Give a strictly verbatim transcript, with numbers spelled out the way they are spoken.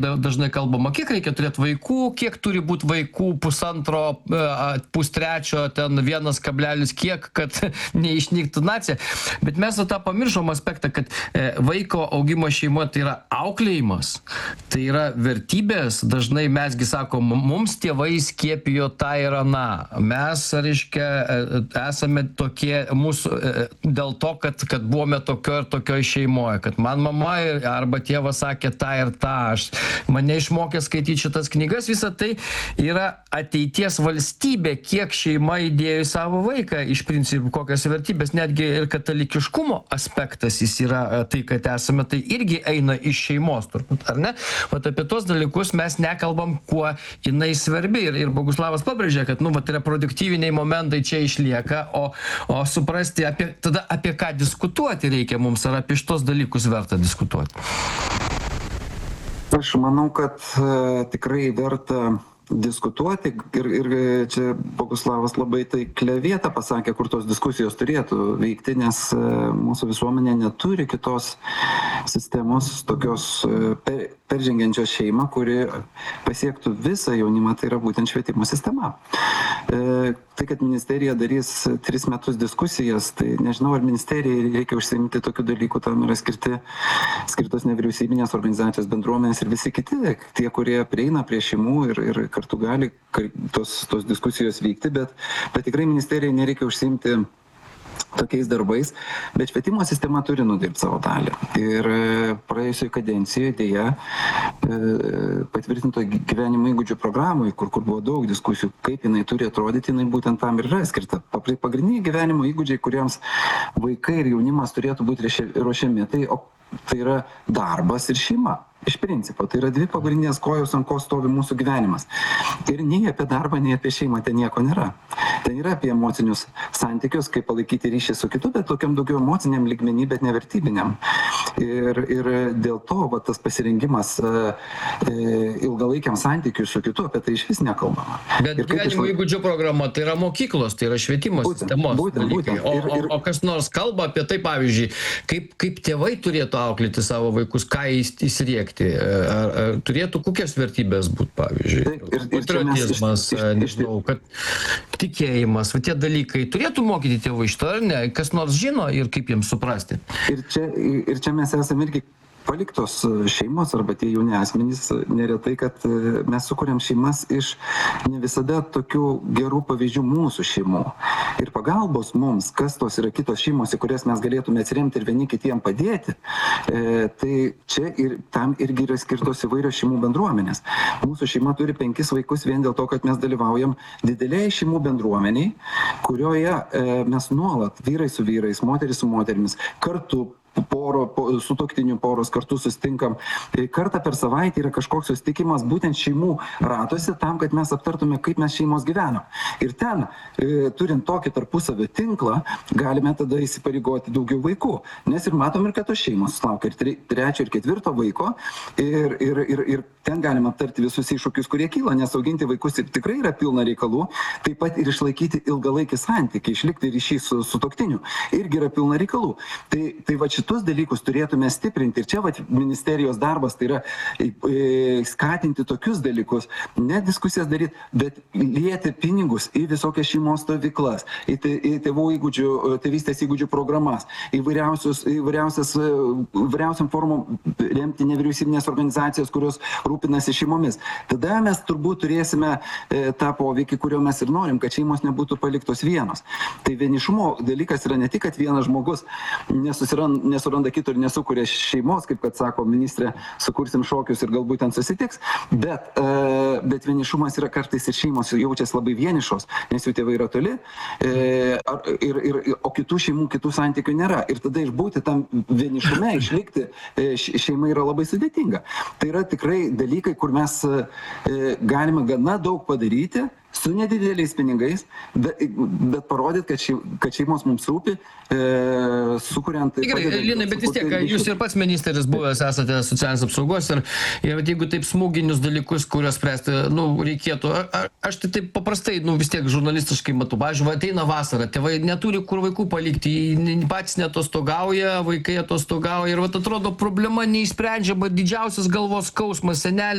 dažnai kalbama, kiek reikia turėti vaikų, kiek turi būti vaikų, pusantro, pustrečio, ten vienas kablelis kiek, kad neišnyktų nacija. Bet mes tą pamiršom aspektą, kad vaiko augimo šeimoje tai yra auklėjimas, tai yra vertybės. Dažnai mesgi sakom, mums tėvai skiepijo tą ir aną. Mes, reiškia, esame tokie mūsų dėl to, kad, kad buvome tokio ir tokio šeimoje, kad man mama arba tėvas sakė tą ir tą. Aš mane išmokė skaityti šitas knygas, visa tai yra ateities valstybė, kiek šeima įdėjo į savo vaiką, iš principų kokias vertybės, netgi ir katalikiškumo aspektas jis yra tai, kad esame, tai irgi eina iš šeimos, turbūt, ar ne? Vat apie tos dalykus mes nekalbam, kuo jinai svarbi. Ir, ir Boguslavas pabrėžė, kad, nu, vat reproduktyviniai momentai čia išlieka, o, o suprasti, apie, tada apie ką diskutuoti reikia mums, ar apie šitos dalykus verta diskutuoti. Aš manau, kad e, tikrai verta diskutuoti ir, ir čia Boguslavas labai taiklią vietą pasakė, kur tos diskusijos turėtų vykti, nes e, mūsų visuomenė neturi kitos sistemos, tokios e, per, peržengiančios šeimą, kuri pasiektų visą jaunimą, tai yra būtent švietimo sistema. E, tai, kad ministerija darys tris metus diskusijas, tai nežinau, ar ministerijai reikia užsiimti tokių dalykų, tam yra skirti, skirtos nevyriausybinės organizacijos, bendruomenės ir visi kiti, tie, kurie prieina prie šeimų ir, ir kartu gali tos, tos diskusijos vykti, bet, bet tikrai ministerijai nereikia užsiimti tokiais darbais, bet švietimo sistema turi nudirbti savo dalį. Ir praėjusioje kadencijoje dėja patvirtinto gyvenimo įgūdžių programai, kur, kur buvo daug diskusijų, kaip jinai turi atrodyti, jinai būtent tam ir yra skirta. Pagrindiniai gyvenimo įgūdžiai, kuriems vaikai ir jaunimas turėtų būti ruošiami, tai, o, tai yra darbas ir šeima. Iš principo, tai yra dvi pagrindinės kojos, ant ko stovi mūsų gyvenimas. Ir nei apie darbą, nei apie šeimą ten nieko nėra. Ten yra apie emocinius santykius, kaip palaikyti ryšį su kitu, bet tokiam daugiau emociniam lygmenį, bet nevertybiniam. Ir, ir dėl to va, tas pasirengimas e, ilgalaikiam santykiui su kitu, apie tai iš vis nekalbama. Bet gyvenimo iš... įgūdžių programa tai yra mokyklos, tai yra švietimo būtent, sistemos. Būtent, būtent. O, ir, ir... O, o kas nors kalba apie tai, pavyzdžiui, kaip, kaip tėvai turėtų auklėti savo vaikus, ką įsiriekti. Ar, ar turėtų kokias vertybės būti, pavyzdžiui? Taip, ir, ir patriotizmas, iš, iš, nežinau, kad tikėjimas, va tie dalykai. Turėtų mokyti tėvai šito, ar ne? Kas nors žino ir kaip jiems suprasti? Ir čia, ir čia mes esame irgi paliktos šeimos arba tie jauni asmenys neretai, kad mes sukuriam šeimas iš ne visada tokių gerų pavyzdžių mūsų šeimų. Ir pagalbos mums, kas tos yra kitos šeimos, į kurias mes galėtume atsiremti ir vieni kitiem padėti, e, tai čia ir tam irgi yra skirtos įvairios šeimų bendruomenės. Mūsų šeima turi penkis vaikus vien dėl to, kad mes dalyvaujam didelėje šeimų bendruomeniai, kurioje e, mes nuolat, vyrai su vyrais, moteris su moterimis, kartu poro, po, sutuoktinių poros kartu susitinkam. Kartą per savaitę yra kažkoks susitikimas būtent šeimų ratuose tam, kad mes aptartume, kaip mes šeimos gyvenam. Ir ten, e, turint tokį tarpusavio tinklą, galime tada įsipareigoti daugiau vaikų. Nes ir matom ir kad tos šeimos sulaukia ir tre, trečio ir ketvirto vaiko ir, ir, ir, ir ten galime aptarti visus iššūkius, kurie kyla, nes auginti vaikus ir tikrai yra pilna reikalų, taip pat ir išlaikyti ilgalaikį santykį, išlikti ryšį su sutuoktiniu, irgi yra pilna reikalų. Tai, tai va šitus dalykus turėtume stiprinti ir čia va ministerijos darbas tai yra e, skatinti tokius dalykus, ne diskusijas daryti, bet lieti pinigus į visokias šeimos stovyklas, į, te, į tėvų įgūdžių, tėvystės įgūdžių programas, įvairiausias, įvairiausiam formom remti nevyriausybinės organizacijos, kurios rūpinasi šeimomis. Tada mes turbūt turėsime e, tą poveikį, kurio mes ir norim, kad šeimos nebūtų paliktos vienos. Tai vienišumo dalykas yra ne tik, kad vienas žmogus nesusiranda, nesuranda kito ir nesukuria šeimos, kaip kad sako ministrė, sukursim šokius ir galbūt ten susitiks, bet, e, bet vienišumas yra kartais ir šeimos jaučiasi labai vienišos, nes jų tėvai yra toli, e, ar, ir, ir, o kitų šeimų, kitų santykių nėra. Ir tada išbūti tam vienišume, išlikti e, šeima yra labai sudėtinga. Tai yra tikrai dalykai, kur mes e, galime gana daug padaryti su nedideliais pinigais, bet, bet parodyti, kad, šei, kad šeimos mums rūpi, e, sukuriant... Gerai, Linai, bet vis tiek, jūs ir pats ministras buvęs esate socialinės apsaugos ir, ir jeigu taip smūginius dalykus, kuriuos spręsti, nu, reikėtų, a, a, aš tai taip paprastai, nu, vis tiek žurnalistiškai matau, pavyzdžiui, ateina vasara, tėvai neturi kur vaikų palikti, patys netostogauja, vaikai atostogauja ir vat atrodo problema neišsprendžiama, didžiausias galvos skausmas, seneliai